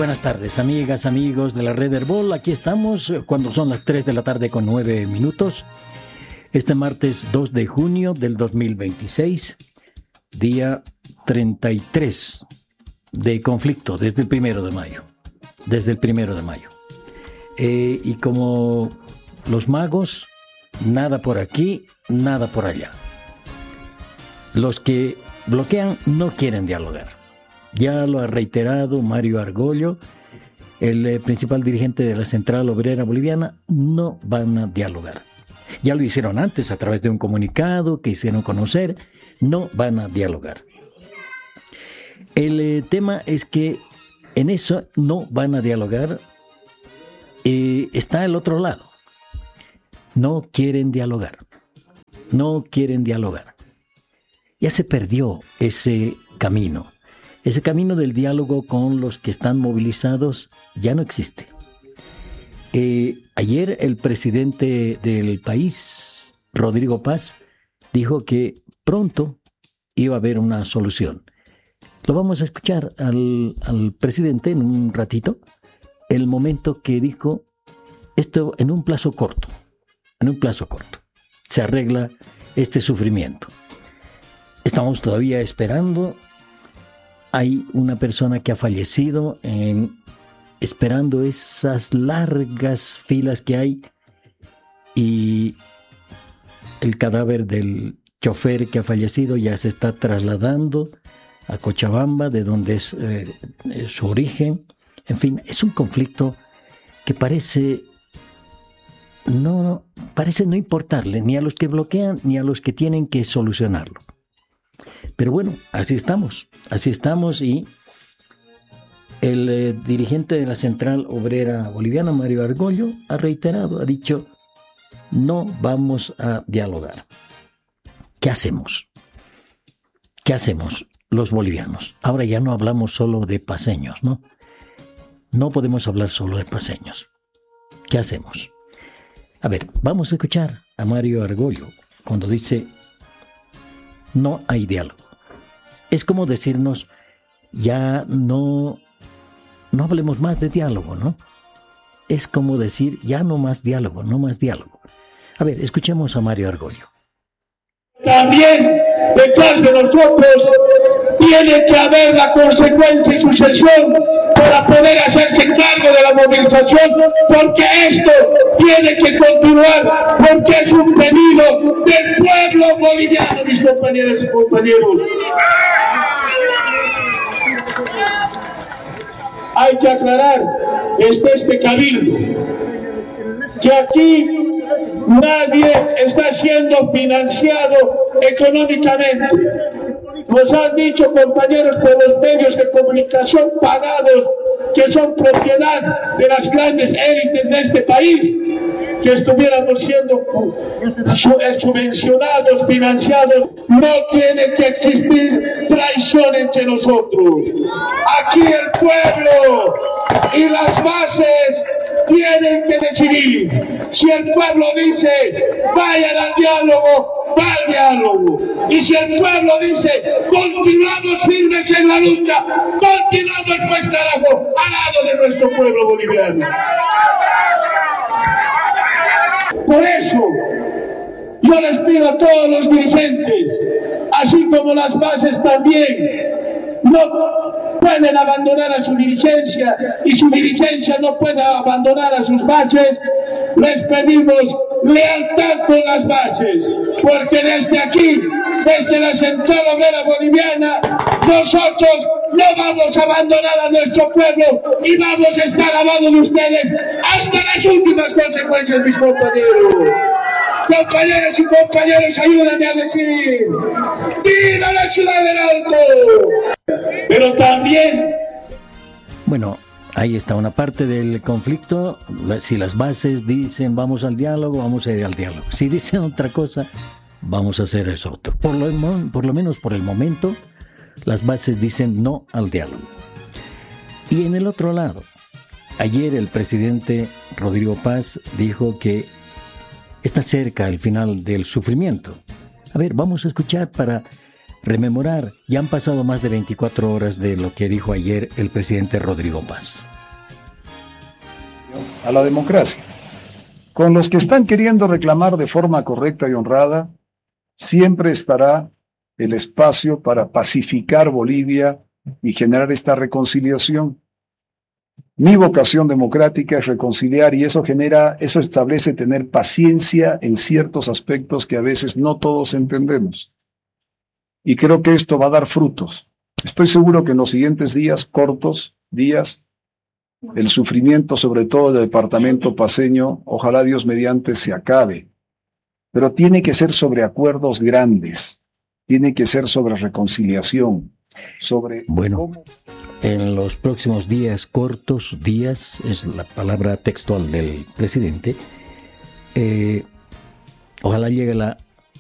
buenas tardes, amigas, amigos de la Red Herbol. Aquí estamos cuando son las 3 de la tarde con 9 minutos. Este martes 2 de junio del 2026, día 33 de conflicto desde el 1 de mayo. Desde el 1 de mayo. Y como los magos, nada por aquí, nada por allá. Los que bloquean no quieren dialogar. Ya lo ha reiterado Mario Argollo, el principal dirigente de la Central Obrera Boliviana, no van a dialogar. Ya lo hicieron antes a través de un comunicado que hicieron conocer, no van a dialogar. El tema es que en eso no van a dialogar. Está el otro lado. No quieren dialogar. No quieren dialogar. Ya se perdió ese camino. Ese camino del diálogo con los que están movilizados ya no existe. Ayer el presidente del país, Rodrigo Paz, dijo que pronto iba a haber una solución. Lo vamos a escuchar al presidente en un ratito, el momento que dijo esto en un plazo corto. En un plazo corto se arregla este sufrimiento. Estamos todavía esperando. Hay una persona que ha fallecido esperando esas largas filas que hay, y el cadáver del chofer que ha fallecido ya se está trasladando a Cochabamba, de donde es su origen. En fin, es un conflicto que parece no importarle ni a los que bloquean ni a los que tienen que solucionarlo. Pero bueno, así estamos y el dirigente de la Central Obrera Boliviana, Mario Argollo, ha reiterado, ha dicho, no vamos a dialogar. ¿Qué hacemos? ¿Qué hacemos los bolivianos? Ahora ya no hablamos solo de paceños, ¿no? No podemos hablar solo de paceños. ¿Qué hacemos? A ver, vamos a escuchar a Mario Argollo cuando dice, no hay diálogo. Es como decirnos, ya no hablemos más de diálogo, ¿no? Es como decir, ya no más diálogo, no más diálogo. A ver, escuchemos a Mario Argollo. También detrás de nosotros tiene que haber la consecuencia y sucesión para poder hacerse cargo de la movilización, porque esto tiene que continuar, porque es un pedido del pueblo boliviano, mis compañeras y compañeros. Hay que aclarar este cabildo, que aquí nadie está siendo financiado económicamente. Nos han dicho, compañeros, por los medios de comunicación pagados, que son propiedad de las grandes élites de este país, que estuviéramos siendo subvencionados, financiados. No tiene que existir traición entre nosotros. Aquí el pueblo y las bases tienen que decidir. Si el pueblo dice, vayan al diálogo, va al diálogo. Y si el pueblo dice, continuamos firmes en la lucha, continuamos, pues carajo, al lado de nuestro pueblo boliviano. Por eso, yo les pido a todos los dirigentes, así como las bases también, no pueden abandonar a su dirigencia y su dirigencia no puede abandonar a sus bases. Les pedimos lealtad con las bases, porque desde aquí, desde la Central Obrera Boliviana, nosotros no vamos a abandonar a nuestro pueblo y vamos a estar al lado de ustedes hasta las últimas consecuencias, mis compañeros. Compañeras y compañeros, ayúdenme a decir, ¡viva la ciudad del Alto! Pero también... Bueno, ahí está una parte del conflicto. Si las bases dicen vamos al diálogo, vamos a ir al diálogo. Si dicen otra cosa, vamos a hacer eso otro. Por lo menos por el momento, las bases dicen no al diálogo. Y en el otro lado, ayer el presidente Rodrigo Paz dijo que está cerca el final del sufrimiento. A ver, vamos a escuchar para rememorar. Ya han pasado más de 24 horas de lo que dijo ayer el presidente Rodrigo Paz. a la democracia. Con los que están queriendo reclamar de forma correcta y honrada, siempre estará el espacio para pacificar Bolivia y generar esta reconciliación. Mi vocación democrática es reconciliar y eso establece tener paciencia en ciertos aspectos que a veces no todos entendemos. Y creo que esto va a dar frutos. Estoy seguro que en los siguientes días, cortos días, el sufrimiento, sobre todo del departamento paceño, ojalá Dios mediante se acabe. Pero tiene que ser sobre acuerdos grandes, tiene que ser sobre reconciliación, sobre... Bueno, en los próximos días, cortos días, es la palabra textual del presidente, ojalá llegue la